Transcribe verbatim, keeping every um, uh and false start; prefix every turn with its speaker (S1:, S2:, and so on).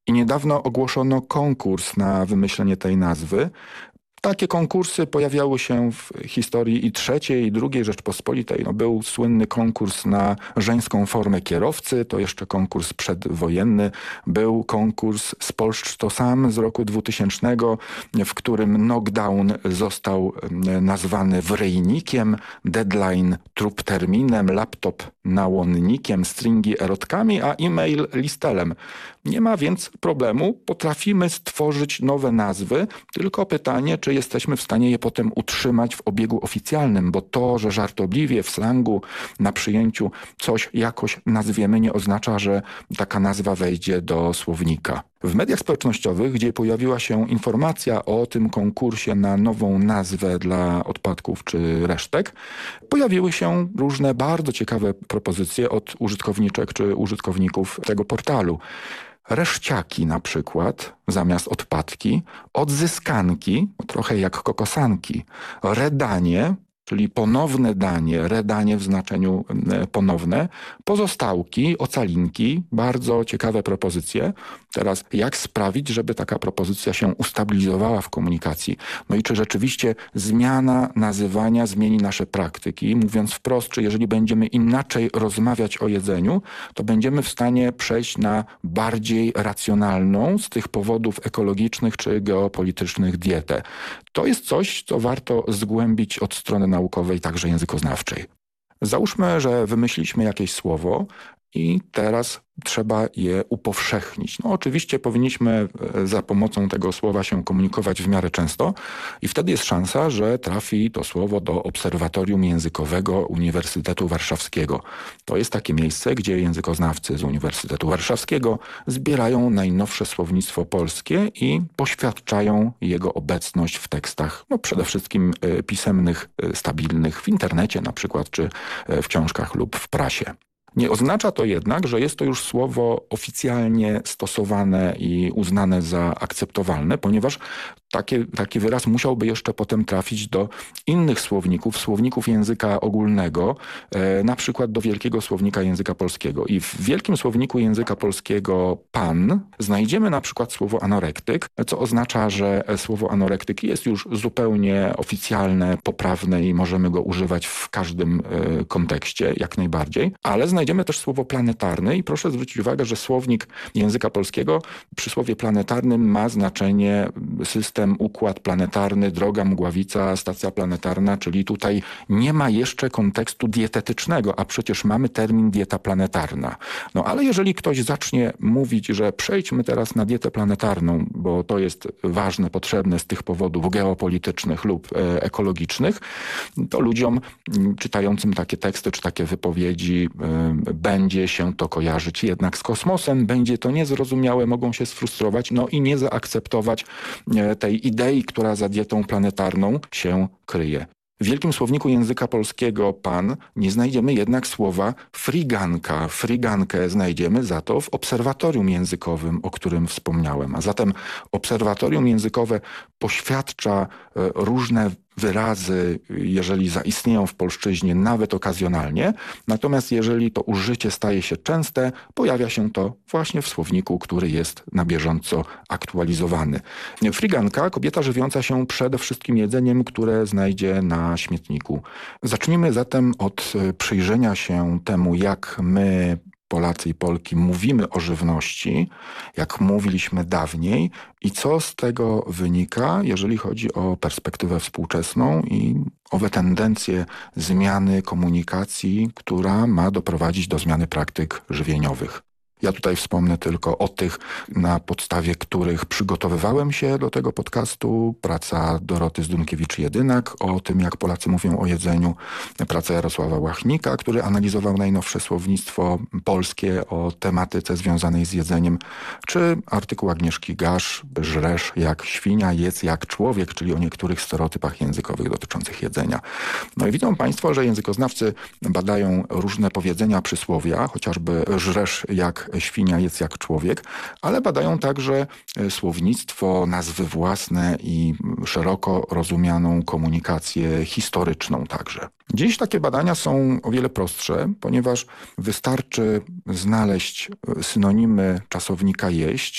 S1: I niedawno ogłoszono konkurs na wymyślenie tej nazwy. Takie konkursy pojawiały się w historii i trzeciej, i drugiej Rzeczpospolitej. No, był słynny konkurs na żeńską formę kierowcy, to jeszcze konkurs przedwojenny. Był konkurs Spolszcz to sam z roku dwutysięcznego, w którym knockdown został nazwany wryjnikiem, deadline trup terminem, laptop nałonnikiem, stringi erotkami, a e-mail listelem. Nie ma więc problemu, potrafimy stworzyć nowe nazwy, tylko pytanie, czy jesteśmy w stanie je potem utrzymać w obiegu oficjalnym, bo to, że żartobliwie w slangu na przyjęciu coś jakoś nazwiemy, nie oznacza, że taka nazwa wejdzie do słownika. W mediach społecznościowych, gdzie pojawiła się informacja o tym konkursie na nową nazwę dla odpadków czy resztek, pojawiły się różne bardzo ciekawe propozycje od użytkowniczek czy użytkowników tego portalu. Reszciaki na przykład, zamiast odpadki, odzyskanki, trochę jak kokosanki, redanie, czyli ponowne danie, redanie w znaczeniu ponowne, pozostałki, ocalinki, bardzo ciekawe propozycje. Teraz jak sprawić, żeby taka propozycja się ustabilizowała w komunikacji? No i czy rzeczywiście zmiana nazywania zmieni nasze praktyki? Mówiąc wprost, czy jeżeli będziemy inaczej rozmawiać o jedzeniu, to będziemy w stanie przejść na bardziej racjonalną z tych powodów ekologicznych czy geopolitycznych dietę. To jest coś, co warto zgłębić od strony naukowej, także językoznawczej. Załóżmy, że wymyśliliśmy jakieś słowo i teraz trzeba je upowszechnić. No oczywiście powinniśmy za pomocą tego słowa się komunikować w miarę często i wtedy jest szansa, że trafi to słowo do Obserwatorium Językowego Uniwersytetu Warszawskiego. To jest takie miejsce, gdzie językoznawcy z Uniwersytetu Warszawskiego zbierają najnowsze słownictwo polskie i poświadczają jego obecność w tekstach, no przede wszystkim pisemnych, stabilnych, w internecie na przykład, czy w książkach lub w prasie. Nie oznacza to jednak, że jest to już słowo oficjalnie stosowane i uznane za akceptowalne, ponieważ takie, taki wyraz musiałby jeszcze potem trafić do innych słowników, słowników języka ogólnego, e, na przykład do Wielkiego Słownika Języka Polskiego. I w Wielkim Słowniku Języka Polskiego pan znajdziemy na przykład słowo anorektyk, co oznacza, że słowo anorektyk jest już zupełnie oficjalne, poprawne i możemy go używać w każdym e, kontekście, jak najbardziej, ale znajdziemy też słowo planetarny i proszę zwrócić uwagę, że słownik języka polskiego przy słowie planetarnym ma znaczenie system, układ planetarny, droga, mgławica, stacja planetarna, czyli tutaj nie ma jeszcze kontekstu dietetycznego, a przecież mamy termin dieta planetarna. No ale jeżeli ktoś zacznie mówić, że przejdźmy teraz na dietę planetarną, bo to jest ważne, potrzebne z tych powodów geopolitycznych lub e, ekologicznych, to ludziom czytającym takie teksty czy takie wypowiedzi e, będzie się to kojarzyć jednak z kosmosem, będzie to niezrozumiałe, mogą się sfrustrować, no i nie zaakceptować e, tej idei, która za dietą planetarną się kryje. W Wielkim Słowniku Języka Polskiego pan nie znajdziemy jednak słowa friganka. Frigankę znajdziemy za to w obserwatorium językowym, o którym wspomniałem. A zatem obserwatorium językowe poświadcza różne wyrazy, jeżeli zaistnieją w polszczyźnie, nawet okazjonalnie. Natomiast jeżeli to użycie staje się częste, pojawia się to właśnie w słowniku, który jest na bieżąco aktualizowany. Friganka, kobieta żywiąca się przede wszystkim jedzeniem, które znajdzie na śmietniku. Zacznijmy zatem od przyjrzenia się temu, jak my, Polacy i Polki, mówimy o żywności, jak mówiliśmy dawniej i co z tego wynika, jeżeli chodzi o perspektywę współczesną i owe tendencje zmiany komunikacji, która ma doprowadzić do zmiany praktyk żywieniowych. Ja tutaj wspomnę tylko o tych, na podstawie których przygotowywałem się do tego podcastu. Praca Doroty Zdunkiewicz-Jedynak o tym, jak Polacy mówią o jedzeniu. Praca Jarosława Łachnika, który analizował najnowsze słownictwo polskie o tematyce związanej z jedzeniem. Czy artykuł Agnieszki Gasz, żresz jak świnia, jedz jak człowiek, czyli o niektórych stereotypach językowych dotyczących jedzenia. No i widzą Państwo, że językoznawcy badają różne powiedzenia, przysłowia, chociażby żresz jak świnia, jedz jak człowiek, ale badają także słownictwo, nazwy własne i szeroko rozumianą komunikację historyczną także. Dziś takie badania są o wiele prostsze, ponieważ wystarczy znaleźć synonimy czasownika jeść